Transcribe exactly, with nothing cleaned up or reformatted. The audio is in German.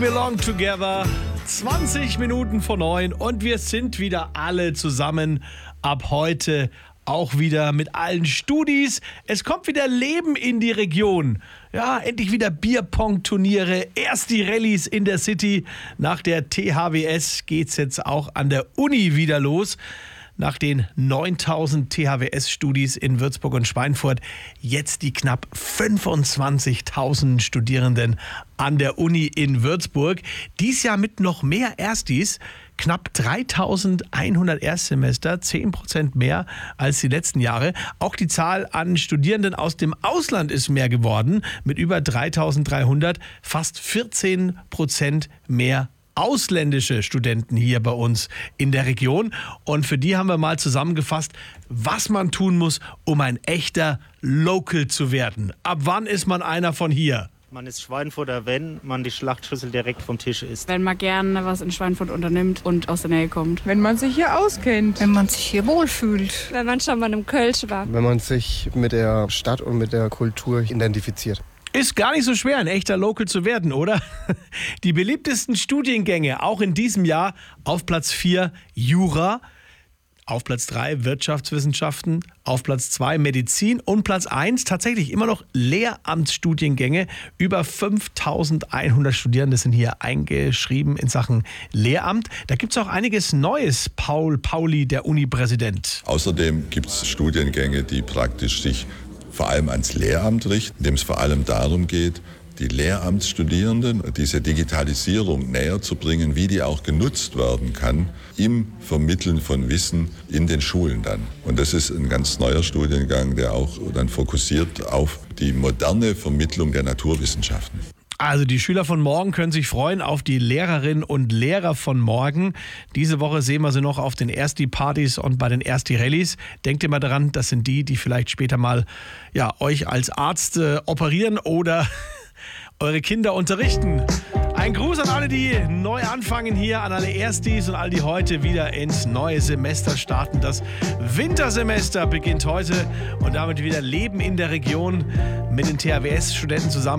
Belong Together, zwanzig Minuten vor neun und wir sind wieder alle zusammen ab heute. Auch wieder mit allen Studis. Es kommt wieder Leben in die Region. Ja, endlich wieder Bierpong-Turniere. Erst die Rallyes in der City. Nach der T H W S geht's jetzt auch an der Uni wieder los. Nach den neuntausend T H W S-Studis in Würzburg und Schweinfurt jetzt die knapp fünfundzwanzigtausend Studierenden an der Uni in Würzburg. Dies Jahr mit noch mehr Erstis. Knapp dreitausendeinhundert Erstsemester, zehn Prozent mehr als die letzten Jahre. Auch die Zahl an Studierenden aus dem Ausland ist mehr geworden, mit über dreitausenddreihundert, fast vierzehn Prozent mehr ausländische Studenten hier bei uns in der Region. Und für die haben wir mal zusammengefasst, was man tun muss, um ein echter Local zu werden. Ab wann ist man einer von hier? Man ist Schweinfurter, wenn man die Schlachtschüssel direkt vom Tisch isst. Wenn man gerne was in Schweinfurt unternimmt und aus der Nähe kommt. Wenn man sich hier auskennt. Wenn man sich hier wohlfühlt. Wenn man schon mal im Kölsch war. Wenn man sich mit der Stadt und mit der Kultur identifiziert. Ist gar nicht so schwer, ein echter Local zu werden, oder? Die beliebtesten Studiengänge, auch in diesem Jahr, auf Platz vier Jura, auf Platz drei Wirtschaftswissenschaften, auf Platz zwei Medizin und Platz eins tatsächlich immer noch Lehramtsstudiengänge. Über fünftausendeinhundert Studierende sind hier eingeschrieben in Sachen Lehramt. Da gibt es auch einiges Neues, Paul Pauli, der Uni-Präsident. Außerdem gibt es Studiengänge, die praktisch sich vor allem ans Lehramt richten, indem es vor allem darum geht, die Lehramtsstudierenden diese Digitalisierung näher zu bringen, wie die auch genutzt werden kann im Vermitteln von Wissen in den Schulen dann. Und das ist ein ganz neuer Studiengang, der auch dann fokussiert auf die moderne Vermittlung der Naturwissenschaften. Also die Schüler von morgen können sich freuen auf die Lehrerinnen und Lehrer von morgen. Diese Woche sehen wir sie noch auf den Ersti-Partys und bei den Ersti-Rallyes. Denkt immer daran, das sind die, die vielleicht später mal ja, euch als Arzt äh, operieren oder eure Kinder unterrichten. Ein Gruß an alle, die neu anfangen hier, an alle Erstis und alle, die heute wieder ins neue Semester starten. Das Wintersemester beginnt heute und damit wieder Leben in der Region mit den T H W S-Studenten zusammen.